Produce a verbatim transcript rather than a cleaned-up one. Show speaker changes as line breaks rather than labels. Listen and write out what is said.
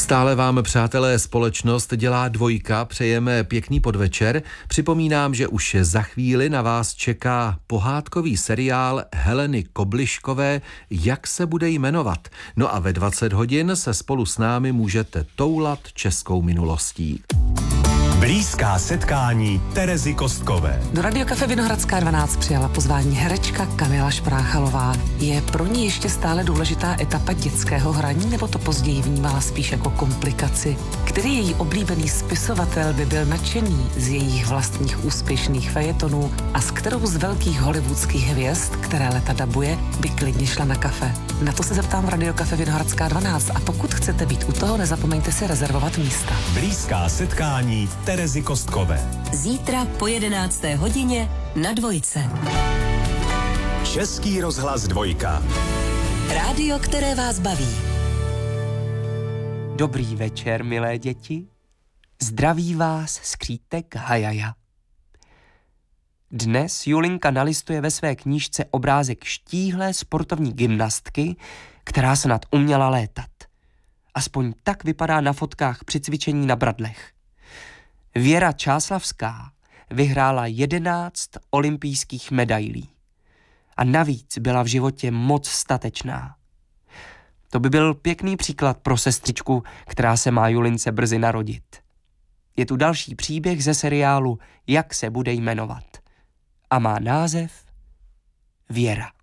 Stále vám, přátelé, společnost dělá dvojka, přejeme pěkný podvečer. Připomínám, že už za chvíli na vás čeká pohádkový seriál Heleny Kobliškové, Jak se bude jmenovat. No a ve dvacet hodin se spolu s námi můžete toulat českou minulostí.
Blízká setkání Terezy Kostkové.
Do Radiokafe Vinohradská dvanáct přijala pozvání herečka Kamila Špráchalová. Je pro ní ještě stále důležitá etapa dětského hraní, nebo to později vnímala spíš jako komplikaci? Který její oblíbený spisovatel by byl nadšený z jejich vlastních úspěšných fejetonů a s kterou z velkých hollywoodských hvězd, které leta dabuje, by klidně šla na kafe? Na to se zeptám v Radiokafe Vinohradská dvanáct a pokud chcete být u toho, nezapomeňte si rezervovat místa.
Blízká setkání Terezy Kostkové.
Zítra po jedenácté hodině na Dvojce.
Český rozhlas dvojka.
Rádio, které vás baví.
Dobrý večer, milé děti. Zdraví vás skřítek Hajaja. Dnes Julinka nalistuje ve své knížce obrázek štíhlé sportovní gymnastky, která se nad uměla létat. Aspoň tak vypadá na fotkách při cvičení na bradlech. Věra Čáslavská vyhrála jedenáct olympijských medailí. A navíc byla v životě moc statečná. To by byl pěkný příklad pro sestřičku, která se má Julince brzy narodit. Je tu další příběh ze seriálu Jak se bude jmenovat. A má název Věra.